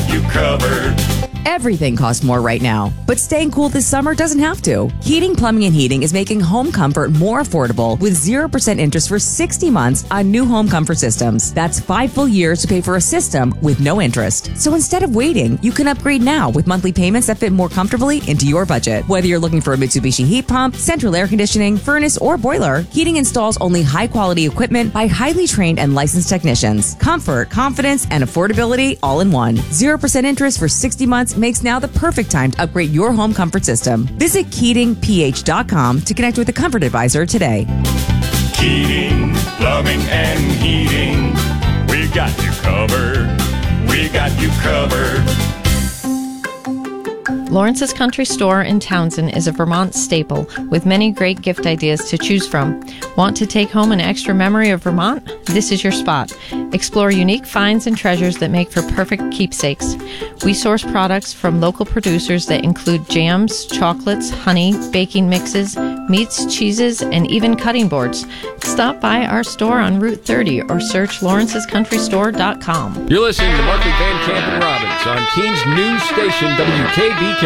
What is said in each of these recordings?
got you covered. Everything costs more right now, but staying cool this summer doesn't have to. Keating Plumbing and Heating is making home comfort more affordable with 0% interest for 60 months on new home comfort systems. That's 5 full years to pay for a system with no interest. So instead of waiting, you can upgrade now with monthly payments that fit more comfortably into your budget. Whether you're looking for a Mitsubishi heat pump, central air conditioning, furnace, or boiler, Keating installs only high-quality equipment by highly trained and licensed technicians. Comfort, confidence, and affordability all in one. 0% interest for 60 months makes now the perfect time to upgrade your home comfort system. Visit KeatingPH.com to connect with a comfort advisor today. Keating, plumbing and heating. We got you covered. We got you covered. Lawrence's Country Store in Townsend is a Vermont staple with many great gift ideas to choose from. Want to take home an extra memory of Vermont? This is your spot. Explore unique finds and treasures that make for perfect keepsakes. We source products from local producers that include jams, chocolates, honey, baking mixes, meats, cheeses, and even cutting boards. Stop by our store on Route 30 or search lawrencescountrystore.com. You're listening to Markley, Van Camp, and Robbins on Keene's news station, WKBK.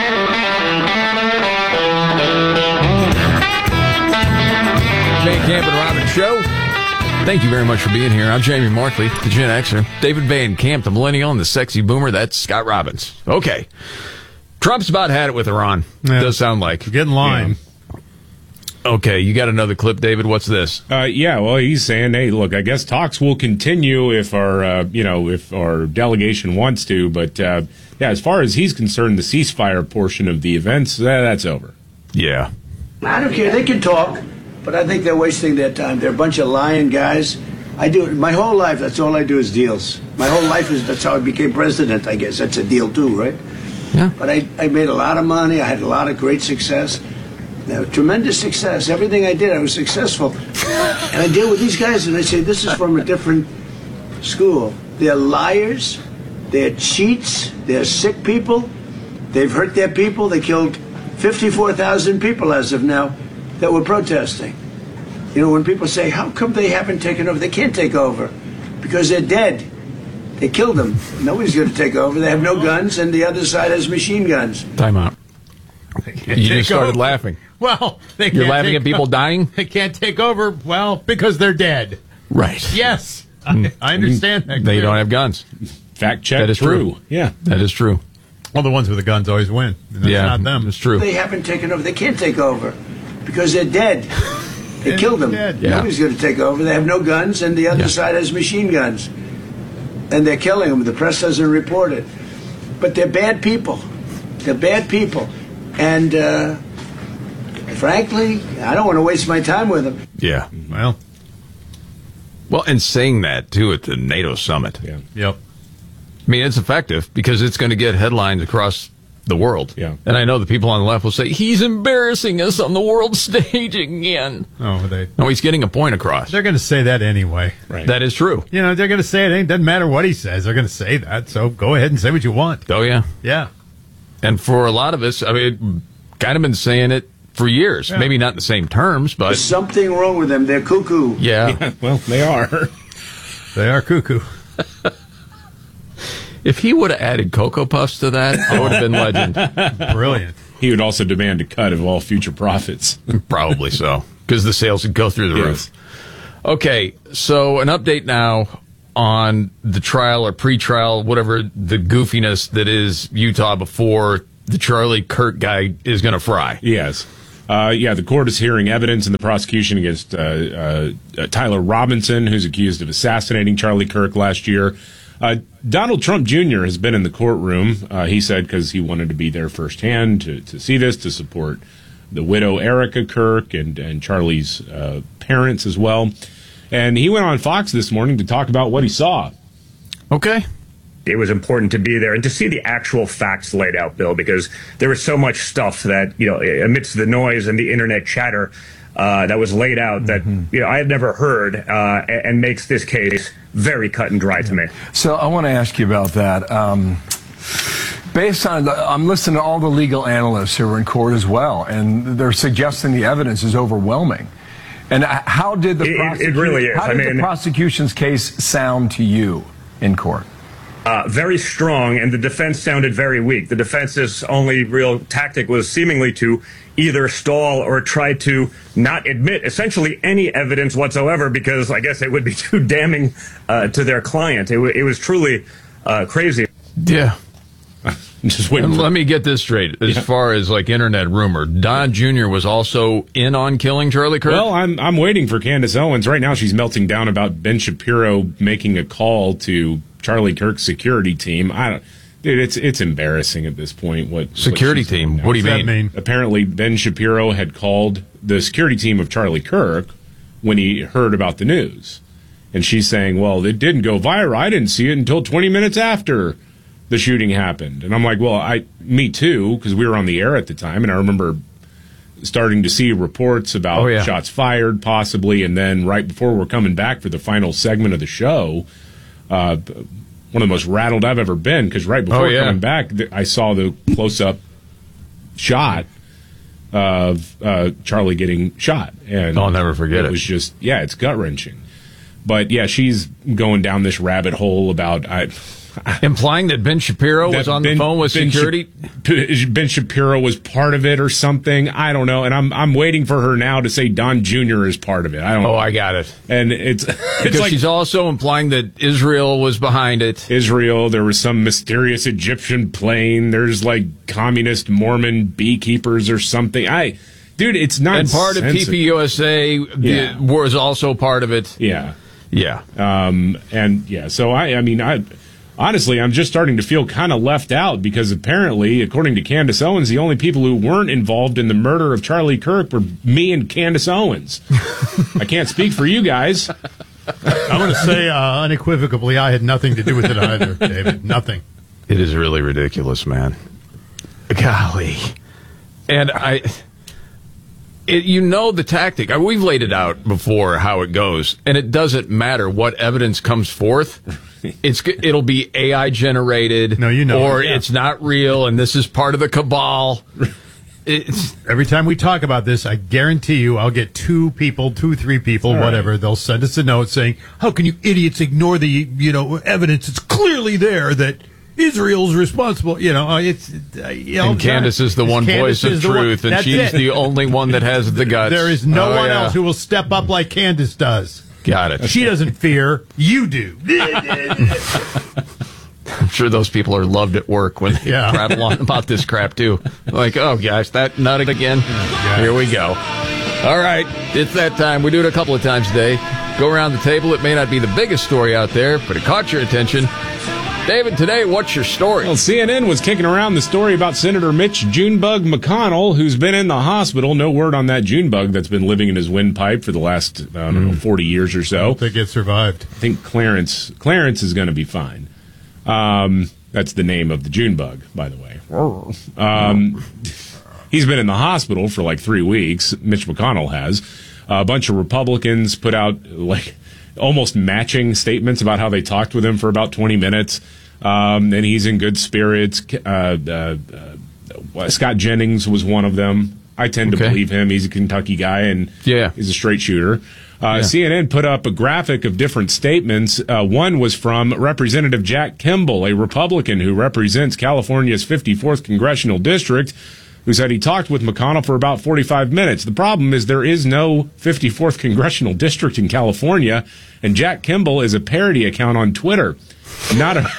Van Camp and Robbins Show. Thank you very much for being here. I'm Jamie Markley, the Gen Xer. David Van Camp, the millennial, and the sexy boomer. That's Scott Robbins. Okay. Trump's about had it with Iran. Yeah. Does sound like. Get in line. Yeah. Okay, you got another clip, David. What's this? Yeah, well, he's saying, hey, look, I guess talks will continue if our, if our delegation wants to. But, yeah, as far as he's concerned, the ceasefire portion of the events, that's over. Yeah. I don't care. They can talk, but I think they're wasting their time. They're a bunch of lying guys. I do it my whole life. That's all I do is deals. My whole life that's how I became president, I guess. That's a deal, too, right? Yeah. But I made a lot of money. I had a lot of great success. Tremendous success. Everything I did, I was successful. And I deal with these guys, and I say, this is from a different school. They're liars. They're cheats. They're sick people. They've hurt their people. They killed 54,000 people as of now that were protesting. You know, when people say, how come they haven't taken over? They can't take over because they're dead. They killed them. Nobody's going to take over. They have no guns, and the other side has machine guns. Time out. You just started laughing. Well, you're laughing at people dying? They can't take over, well, because they're dead. Right. Yes. I understand that. They don't have guns. Fact check. That is true. Yeah. That is true. Well, the ones with the guns always win. And that's not them. It's true. They haven't taken over. They can't take over because they're dead. They killed them. Dead. Yeah. Nobody's going to take over. They have no guns, and the other side has machine guns. And they're killing them. The press doesn't report it. But they're bad people. They're bad people. And, frankly, I don't want to waste my time with them. Yeah. Well, and saying that, too, at the NATO summit. Yeah. Yep. I mean, it's effective because it's going to get headlines across the world. Yeah. And I know the people on the left will say, he's embarrassing us on the world stage again. Oh, No, he's getting a point across. they're going to say that anyway. Right. That is true. You know, they're going to say it. It doesn't matter what he says. They're going to say that. So go ahead and say what you want. Oh, yeah. Yeah. And for a lot of us, I mean, kind of been saying it for years. Yeah. Maybe not in the same terms, but... There's something wrong with them. They're cuckoo. Yeah. Well, they are. They are cuckoo. If he would have added Cocoa Puffs to that, it would have been legend. Brilliant. He would also demand a cut of all future profits. Probably so, because the sales would go through the roof. Okay, so an update now on the trial or pre-trial, whatever the goofiness that is Utah before the Charlie Kirk guy is going to fry. Yes. The court is hearing evidence in the prosecution against Tyler Robinson, who's accused of assassinating Charlie Kirk last year. Donald Trump Jr. has been in the courtroom, he said, because he wanted to be there firsthand to see this, to support the widow Erica Kirk and Charlie's parents as well. And he went on Fox this morning to talk about what he saw. Okay. It was important to be there and to see the actual facts laid out, Bill, because there was so much stuff that, amidst the noise and the internet chatter that was laid out that, I had never heard and makes this case very cut and dry to me. So I want to ask you about that. Based on, I'm listening to all the legal analysts who were in court as well, and they're suggesting the evidence is overwhelming. And how did the it really is. How did the prosecution's case sound to you in court? very strong, and the defense sounded very weak. The defense's only real tactic was seemingly to either stall or try to not admit essentially any evidence whatsoever, because I guess it would be too damning to their client. It was truly crazy. Yeah. Just waiting. Let me get this straight. As far as like internet rumor, Don Jr. was also in on killing Charlie Kirk. Well, I'm waiting for Candace Owens. Right now she's melting down about Ben Shapiro making a call to Charlie Kirk's security team. Dude, it's embarrassing at this point. What security team? What do you mean? Apparently, Ben Shapiro had called the security team of Charlie Kirk when he heard about the news, and she's saying, "Well, it didn't go viral. I didn't see it until 20 minutes after the shooting happened." And I'm like, "Well, me too," because we were on the air at the time, and I remember starting to see reports about shots fired, possibly, and then right before we're coming back for the final segment of the show. One of the most rattled I've ever been, because right before coming back, I saw the close-up shot of Charlie getting shot. And I'll never forget it. It was just, it's gut-wrenching. But, she's going down this rabbit hole about... implying that Ben Shapiro was on the phone with security? Ben Shapiro was part of it or something. I don't know. And I'm waiting for her now to say Don Jr. is part of it. I don't know. I got it. And it's because she's also implying that Israel was behind it. Israel, there was some mysterious Egyptian plane. There's like communist Mormon beekeepers or something. Dude, it's not. And part of PPUSA was also part of it. Yeah. Yeah. So honestly, I'm just starting to feel kind of left out, because apparently, according to Candace Owens, the only people who weren't involved in the murder of Charlie Kirk were me and Candace Owens. I can't speak for you guys. I'm going to say unequivocally, I had nothing to do with it either, David. Nothing. It is really ridiculous, man. Golly. And the tactic. We've laid it out before how it goes, and it doesn't matter what evidence comes forth. It'll be AI generated, or it's not real, and this is part of the cabal. Every time we talk about this, I guarantee you I'll get 2, 3 people, whatever. They'll send us a note saying, "How can you idiots ignore the evidence? It's clearly there that Israel's responsible." And Candace is the one voice of truth, and she's the only one that has the guts. There is no one else who will step up like Candace does. Got it. She doesn't fear. You do. I'm sure those people are loved at work when they rattle on about this crap, too. Like, oh, gosh, that nut again? Here we go. All right, it's that time. We do it a couple of times a day. Go around the table. It may not be the biggest story out there, but it caught your attention. David, today, what's your story? Well, CNN was kicking around the story about Senator Mitch Junebug McConnell, who's been in the hospital. No word on that Junebug that's been living in his windpipe for the last, 40 years or so. I don't think it survived. I think Clarence is going to be fine. That's the name of the Junebug, by the way. He's been in the hospital for like 3 weeks. Mitch McConnell has. A bunch of Republicans put out like almost matching statements about how they talked with him for about 20 minutes. And he's in good spirits. Scott Jennings was one of them. I tend to believe him. He's a Kentucky guy, and he's a straight shooter. CNN put up a graphic of different statements. One was from Representative Jack Kimball, a Republican who represents California's 54th Congressional District, who said he talked with McConnell for about 45 minutes. The problem is there is no 54th Congressional District in California, and Jack Kimball is a parody account on Twitter. Not a...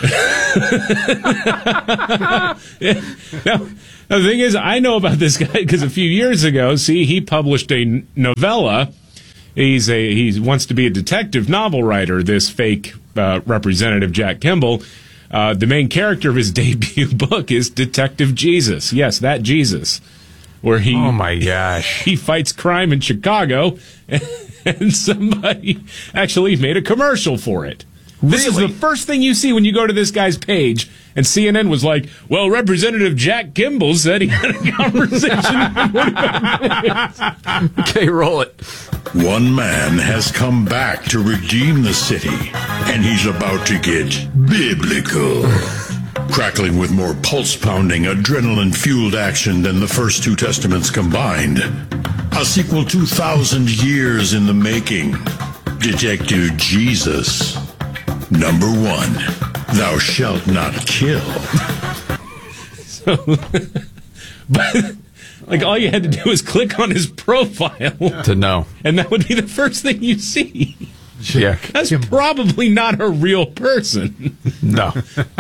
Now, the thing is, I know about this guy because a few years ago, he published a novella. He wants to be a detective novel writer, this fake Representative Jack Kimball. The main character of his debut book is Detective Jesus. Yes, that Jesus. Where he, oh my gosh, he fights crime in Chicago, and somebody actually made a commercial for it. This is the first thing you see when you go to this guy's page, and CNN was like, well, Representative Jack Kimball said he had a conversation. Okay, roll it. One man has come back to redeem the city, and he's about to get biblical. Crackling with more pulse-pounding, adrenaline-fueled action than the first two testaments combined. A sequel 2,000 years in the making. Detective Jesus. Number 1. Thou shalt not kill. But like all you had to do was click on his profile to know, and that would be the first thing you see. Yeah, that's probably not a real person. No.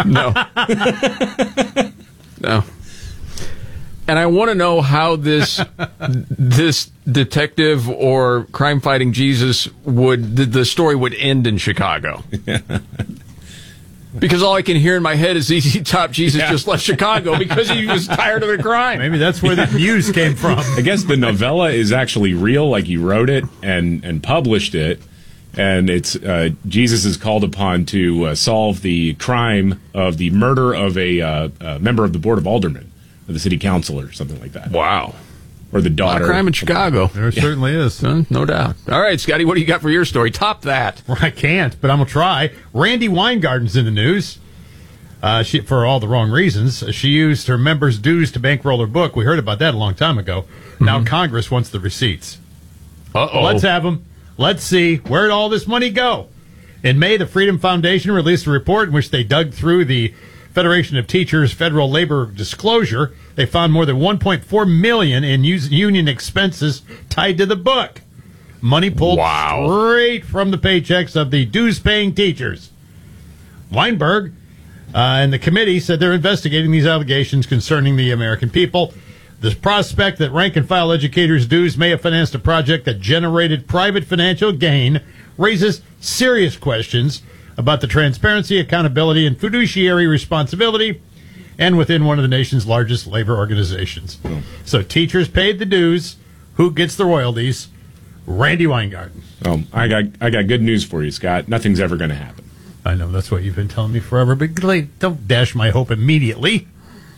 And I want to know how this detective or crime-fighting Jesus the story would end in Chicago. Because all I can hear in my head is ZZ Top Jesus just left Chicago because he was tired of the crime. Maybe that's where the news came from. I guess the novella is actually real, like he wrote it and published it. And it's Jesus is called upon to solve the crime of the murder of a member of the Board of Aldermen, or the city council, or something like that. Wow. Or the daughter. A lot of crime in Chicago. There certainly is. No doubt. All right, Scotty, what do you got for your story? Top that. Well, I can't, but I'm going to try. Randy Weingarten's in the news. She, for all the wrong reasons. She used her members' dues to bankroll her book. We heard about that a long time ago. Now Congress wants the receipts. Uh-oh. Let's have them. Let's see, where'd all this money go? In May, the Freedom Foundation released a report in which they dug through the Federation of Teachers federal labor disclosure. They found more than $1.4 million in union expenses tied to the book. Money pulled straight from the paychecks of the dues-paying teachers. Weinberg and the committee said they're investigating these allegations concerning the American people. The prospect that rank-and-file educators' dues may have financed a project that generated private financial gain raises serious questions about the transparency, accountability, and fiduciary responsibility, and within one of the nation's largest labor organizations. So teachers paid the dues. Who gets the royalties? Randy Weingarten. I got good news for you, Scott. Nothing's ever going to happen. I know, that's what you've been telling me forever, but don't dash my hope immediately.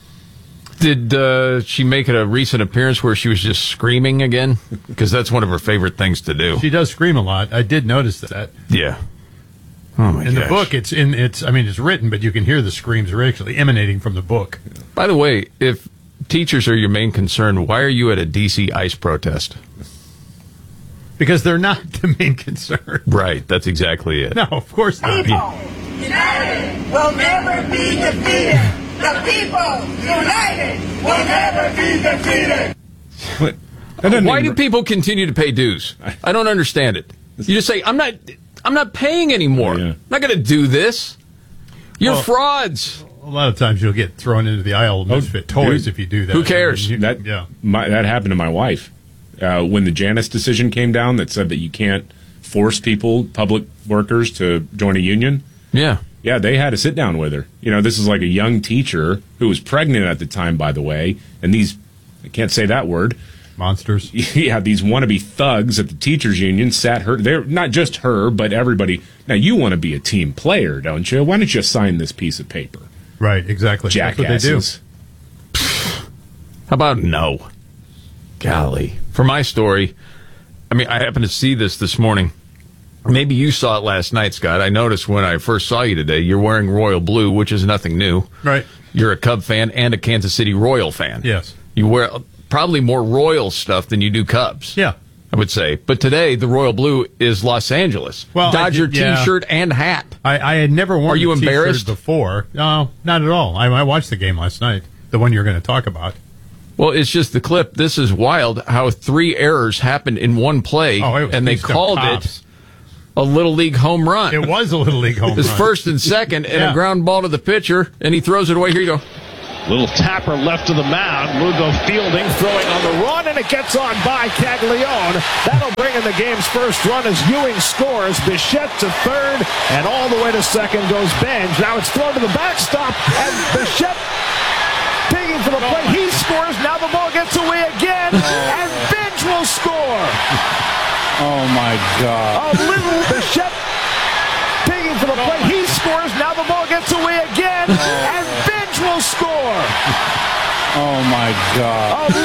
Did she make it a recent appearance where she was just screaming again? Because that's one of her favorite things to do. She does scream a lot. I did notice that. Yeah. Oh my gosh. In the book, it's written, but you can hear the screams are actually emanating from the book. By the way, if teachers are your main concern, why are you at a DC ICE protest? Because they're not the main concern. Right. That's exactly it. No, of course not. People united will never be defeated. The people united will never be defeated. Why do people continue to pay dues? I don't understand it. You just say, I'm not paying anymore. Yeah. I'm not going to do this. You're frauds. A lot of times you'll get thrown into the aisle of misfit toys if you do that. Who cares? That happened to my wife. When the Janus decision came down that said that you can't force public workers, to join a union. Yeah. Yeah, they had a sit down with her. You know, this is like a young teacher who was pregnant at the time, by the way. And these, I can't say that word. Monsters. Yeah, these wannabe thugs at the teachers union sat her. They're not just her, but everybody. Now, you want to be a team player, don't you? Why don't you sign this piece of paper? Right, exactly. Jackasses. That's what they do. How about no? Golly. For my story, I happened to see this morning. Maybe you saw it last night, Scott. I noticed when I first saw you today, you're wearing royal blue, which is nothing new. Right. You're a Cub fan and a Kansas City Royal fan. Yes. You wear probably more Royal stuff than you do Cubs. Yeah. I would say. But today, the royal blue is Los Angeles. Well, Dodger T-shirt and hat. I had never worn Are you embarrassed? before. No, not at all. I watched the game last night, the one you're going to talk about. Well, it's just the clip. This is wild how 3 errors happened in one play, and they called it a Little League home run. It was a Little League home run. It's first and second, and a ground ball to the pitcher, and he throws it away. Here you go. Little tapper left to the mound. Lugo fielding, throwing on the run, and it gets on by Caglione. That'll bring in the game's first run as Ewing scores. Bichette to third, and all the way to second goes Benj. Now it's thrown to the backstop, and Bichette digging for the play. He scores. Now the ball gets away again, and Benj will score. Oh, my God. A little Bichette digging for the play. He scores. Now the ball gets away again, and Benj will score. Oh, my God.